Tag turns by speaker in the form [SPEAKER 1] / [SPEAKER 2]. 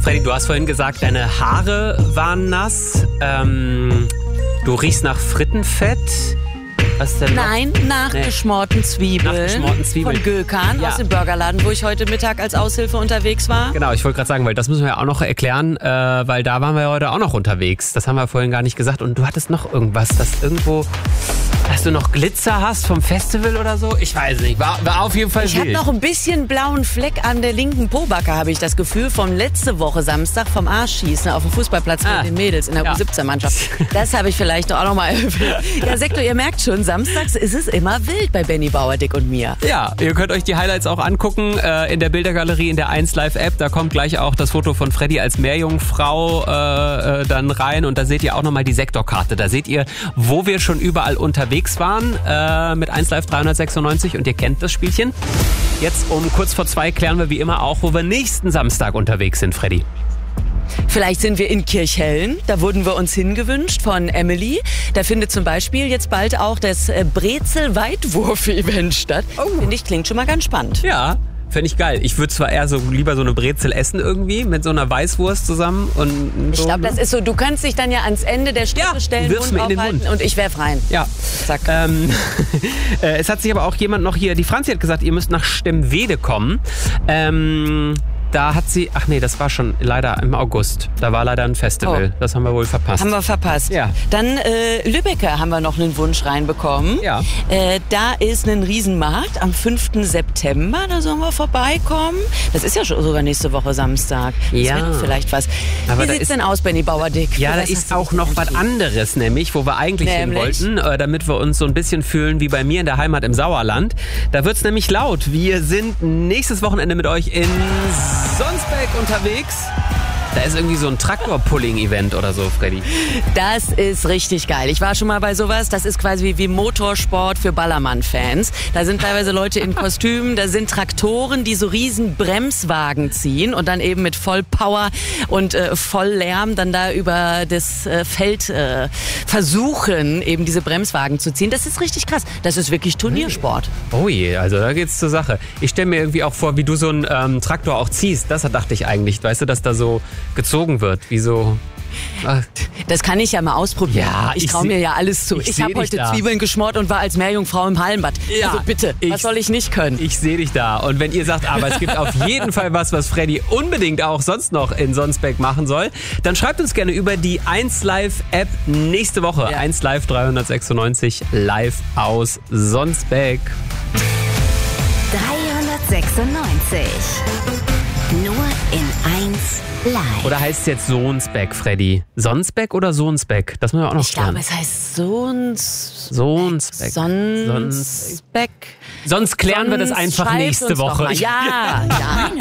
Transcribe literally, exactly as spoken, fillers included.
[SPEAKER 1] Freddy, du hast vorhin gesagt, deine Haare waren nass. Ähm, du riechst nach Frittenfett. Was denn noch?
[SPEAKER 2] Nein, nach
[SPEAKER 1] Nee.
[SPEAKER 2] geschmorten Zwiebeln.
[SPEAKER 1] Nach geschmorten Zwiebeln.
[SPEAKER 2] Von Gökan
[SPEAKER 1] Ja.
[SPEAKER 2] aus dem Burgerladen, wo ich heute Mittag als Aushilfe unterwegs war.
[SPEAKER 1] Genau, ich wollte gerade sagen, weil das müssen wir ja auch noch erklären, äh, weil da waren wir heute auch noch unterwegs. Das haben wir vorhin gar nicht gesagt. Und du hattest noch irgendwas, das irgendwo, dass du noch Glitzer hast vom Festival oder so? Ich weiß nicht, war, war auf jeden Fall
[SPEAKER 2] Ich habe
[SPEAKER 1] wild.
[SPEAKER 2] noch ein bisschen blauen Fleck an der linken Pobacke, habe ich das Gefühl, vom letzte Woche Samstag vom Arschschießen auf dem Fußballplatz
[SPEAKER 1] Ah.
[SPEAKER 2] mit den Mädels in der
[SPEAKER 1] Ja.
[SPEAKER 2] U siebzehn Mannschaft. Das habe ich vielleicht auch noch mal erwähnt. Ja, Sektor, ihr merkt schon, samstags ist es immer wild bei Benny Bauerdick und mir.
[SPEAKER 1] Ja, ihr könnt euch die Highlights auch angucken äh, in der Bildergalerie in der eins Live App. Da kommt gleich auch das Foto von Freddy als Meerjungfrau äh, äh, dann rein und da seht ihr auch nochmal die Sektorkarte. Da seht ihr, wo wir schon überall unterwegs waren äh, mit eins Live dreihundertsechsundneunzig und ihr kennt das Spielchen. Jetzt um kurz vor zwei klären wir wie immer auch, wo wir nächsten Samstag unterwegs sind, Freddy.
[SPEAKER 2] Vielleicht sind wir in Kirchhellen, da wurden wir uns hingewünscht von Emily. Da findet zum Beispiel jetzt bald auch das äh, Brezel-Weitwurf-Event statt. Oh. Finde ich, klingt schon mal ganz spannend.
[SPEAKER 1] Ja, fände ich geil. Ich würde zwar eher so lieber so eine Brezel essen irgendwie mit so einer Weißwurst zusammen und so.
[SPEAKER 2] Ich glaube, das ist so, du kannst dich dann ja ans Ende der Strippe
[SPEAKER 1] Ja,
[SPEAKER 2] stellen,
[SPEAKER 1] wirf's
[SPEAKER 2] Mund
[SPEAKER 1] mir in den
[SPEAKER 2] aufhalten
[SPEAKER 1] Mund.
[SPEAKER 2] und ich werf rein.
[SPEAKER 1] Ja.
[SPEAKER 2] Zack.
[SPEAKER 1] Ähm, äh, es hat sich aber auch jemand noch hier, die Franzi hat gesagt, ihr müsst nach Stemwede kommen. Ähm, da hat sie, ach nee, das war schon leider im August. Da war leider ein Festival.
[SPEAKER 2] Oh.
[SPEAKER 1] Das haben wir wohl verpasst.
[SPEAKER 2] Haben wir verpasst.
[SPEAKER 1] Ja.
[SPEAKER 2] Dann äh, Lübbecke haben wir noch einen Wunsch reinbekommen.
[SPEAKER 1] Ja.
[SPEAKER 2] Äh, da ist ein Riesenmarkt am fünften September. Da sollen wir vorbeikommen. Das ist ja schon sogar nächste Woche Samstag. Das
[SPEAKER 1] Ja.
[SPEAKER 2] wäre vielleicht was.
[SPEAKER 1] Aber
[SPEAKER 2] Wie
[SPEAKER 1] da
[SPEAKER 2] sieht's
[SPEAKER 1] ist-
[SPEAKER 2] denn aus, Benny Bauerdick?
[SPEAKER 1] Ja,
[SPEAKER 2] Für
[SPEAKER 1] da
[SPEAKER 2] was
[SPEAKER 1] ist
[SPEAKER 2] hast du
[SPEAKER 1] auch
[SPEAKER 2] dich
[SPEAKER 1] noch was
[SPEAKER 2] entschieden?
[SPEAKER 1] anderes, nämlich, wo wir eigentlich
[SPEAKER 2] Nämlich?
[SPEAKER 1] hin wollten, äh, damit wir uns so ein bisschen fühlen wie bei mir in der Heimat im Sauerland. Da wird's nämlich laut. Wir sind nächstes Wochenende mit euch in Sonsbeck unterwegs. Da ist irgendwie so ein Traktor-Pulling-Event oder so, Freddy.
[SPEAKER 2] Das ist richtig geil. Ich war schon mal bei sowas. Das ist quasi wie, wie Motorsport für Ballermann-Fans. Da sind teilweise Leute in Kostümen, da sind Traktoren, die so riesen Bremswagen ziehen und dann eben mit Vollpower und äh, Volllärm dann da über das äh, Feld äh, versuchen, eben diese Bremswagen zu ziehen. Das ist richtig krass. Das ist wirklich Turniersport.
[SPEAKER 1] Oh je, also da geht's zur Sache. Ich stelle mir irgendwie auch vor, wie du so einen ähm, Traktor auch ziehst. Das dachte ich eigentlich, weißt du, dass da so gezogen wird, wie so... Ach,
[SPEAKER 2] Das kann ich ja mal ausprobieren.
[SPEAKER 1] Ja,
[SPEAKER 2] ich
[SPEAKER 1] ich
[SPEAKER 2] traue
[SPEAKER 1] seh-
[SPEAKER 2] mir ja alles zu.
[SPEAKER 1] ich
[SPEAKER 2] Ich,
[SPEAKER 1] seh
[SPEAKER 2] habe
[SPEAKER 1] dich
[SPEAKER 2] heute
[SPEAKER 1] da.
[SPEAKER 2] Zwiebeln geschmort und war als Meerjungfrau im Hallenbad.
[SPEAKER 1] Ja,
[SPEAKER 2] also bitte,
[SPEAKER 1] ich-
[SPEAKER 2] was soll ich nicht können?
[SPEAKER 1] ich sehe dich da. Und wenn ihr sagt, aber es gibt auf jeden Fall was, was Freddy unbedingt auch sonst noch in Sonsbeck machen soll, dann schreibt uns gerne über die eins Live App nächste Woche.
[SPEAKER 2] Ja.
[SPEAKER 1] eins Live dreihundertsechsundneunzig live aus Sonsbeck.
[SPEAKER 3] dreihundertsechsundneunzig. Nur in eins Live.
[SPEAKER 1] Oder heißt es jetzt Sonsbeck, Freddy? Sonsbeck oder Sonsbeck? Das müssen wir auch noch
[SPEAKER 2] Ich glaube,
[SPEAKER 1] klären.
[SPEAKER 2] es heißt Sons...
[SPEAKER 1] Sonsbeck.
[SPEAKER 2] Sonsbeck.
[SPEAKER 1] Sonst klären wir das
[SPEAKER 2] Sonst
[SPEAKER 1] einfach
[SPEAKER 2] schreibt
[SPEAKER 1] nächste
[SPEAKER 2] uns doch
[SPEAKER 1] Woche.
[SPEAKER 2] mal. Ja, ja.